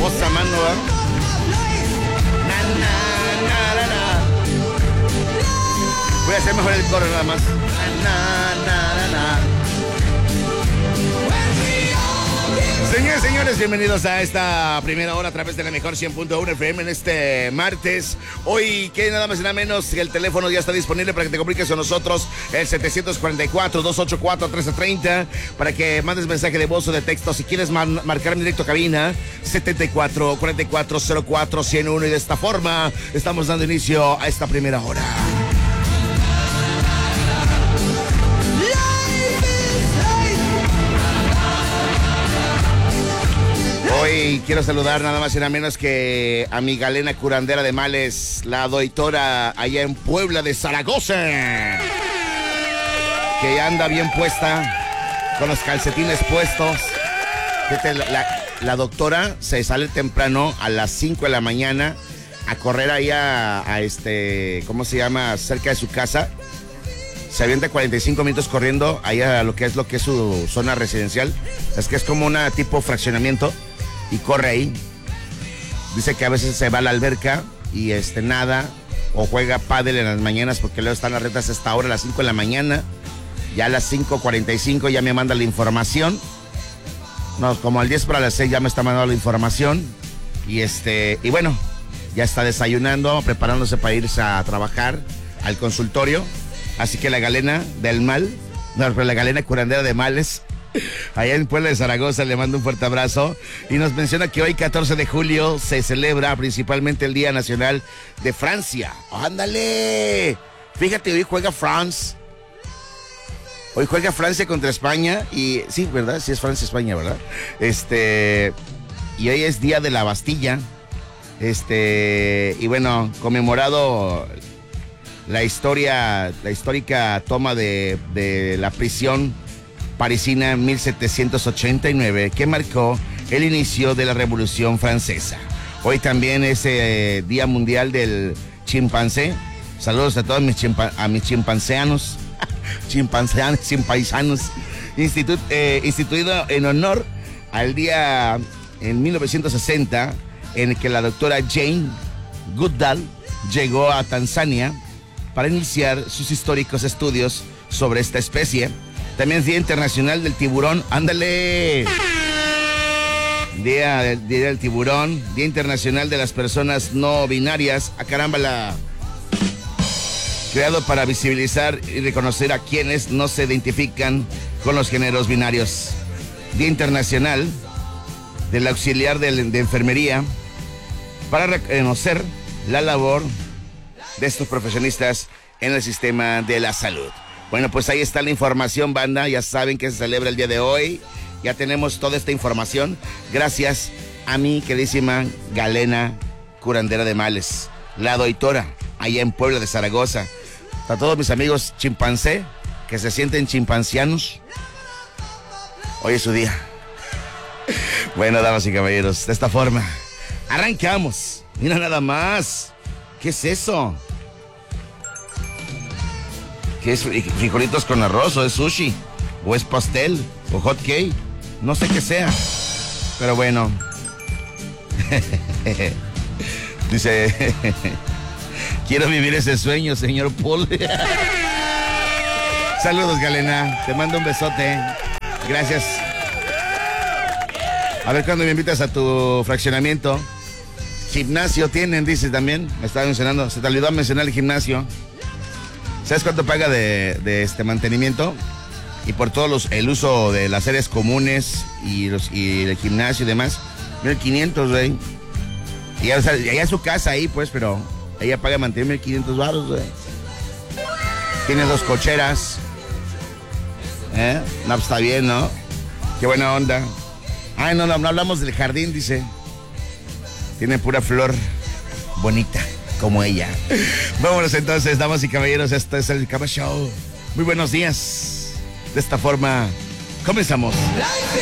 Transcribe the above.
Vos amando, ¿verdad? Voy a hacer mejor el coro nada más. Señores, señores, bienvenidos a esta primera hora a través de la mejor 100.1 FM en este martes. Hoy, que nada más y nada menos, el teléfono ya está disponible para que te comuniques con nosotros, el 744-284-1330, para que mandes mensaje de voz o de texto. Si quieres marcar en directo a cabina, 74-44-04-101. Y de esta forma estamos dando inicio a esta primera hora. Hoy quiero saludar nada más y nada menos que a mi Galena curandera de males, la doctora allá en Puebla de Zaragoza, que anda bien puesta, con los calcetines puestos. La doctora se sale temprano a las 5 de la mañana a correr ahí a ¿cómo se llama? Cerca de su casa. Se avienta 45 minutos corriendo ahí a lo que es su zona residencial. Es que es como una tipo fraccionamiento. Y corre ahí. Dice que a veces se va a la alberca y nada, o juega pádel en las mañanas, porque luego están las retas hasta ahora a las 5 de la mañana. Ya a las 5:45 ya me manda la información. No, como al 10 para las 6 ya me está mandando la información. Y bueno, ya está desayunando, preparándose para irse a trabajar al consultorio. Así que la Galena del mal, no, pero la Galena curandera de males, allá en Puebla de Zaragoza, le mando un fuerte abrazo. Y nos menciona que hoy, 14 de julio, se celebra principalmente el Día Nacional de Francia. ¡Ándale! Fíjate, hoy juega France. Hoy juega Francia contra España. Y sí, ¿verdad? Sí es Francia-España, ¿verdad? Y hoy es Día de la Bastilla. Y bueno, conmemorado la histórica toma de la prisión parisina en 1789, que marcó el inicio de la Revolución Francesa. Hoy también es Día Mundial del Chimpancé. Saludos a todos mis chimpanceanos, chimpaisanos. Instituido en honor al día en 1960 en el que la doctora Jane Goodall llegó a Tanzania para iniciar sus históricos estudios sobre esta especie. También es Día Internacional del Tiburón. ¡Ándale! Día del Tiburón. Día Internacional de las Personas No Binarias. ¡A caramba! Creado para visibilizar y reconocer a quienes no se identifican con los géneros binarios. Día Internacional del Auxiliar de Enfermería, para reconocer la labor de estos profesionistas en el sistema de la salud. Bueno, pues ahí está la información, banda. Ya saben que se celebra el día de hoy. Ya tenemos toda esta información. Gracias a mi queridísima Galena curandera de males, la doctora, allá en Puebla de Zaragoza. A todos mis amigos chimpancé, que se sienten chimpancianos, hoy es su día. Bueno, damas y caballeros, de esta forma arrancamos. Mira nada más. ¿Qué es eso? ¿Qué es? ¿Frijolitos con arroz? ¿O es sushi? ¿O es pastel? ¿O hot cake? No sé qué sea. Pero bueno. Dice, quiero vivir ese sueño, señor Paul. Saludos, Galena. Te mando un besote. Gracias. A ver cuándo me invitas a tu fraccionamiento. Gimnasio tienen, dices también. Me estaba mencionando. Se te olvidó mencionar el gimnasio. ¿Sabes cuánto paga de mantenimiento? Y por todos el uso de las áreas comunes y el gimnasio y demás. 1,500, güey. Y ya, o sea, ya es su casa ahí, pues, pero ella paga mantener 1,500 baros, güey. Tiene 2 cocheras. No, pues está bien, ¿no? Qué buena onda. Ay, no hablamos del jardín, dice. Tiene pura flor bonita, como ella. Vámonos entonces, damas y caballeros, esto es el Cama Show. Muy buenos días. De esta forma, comenzamos.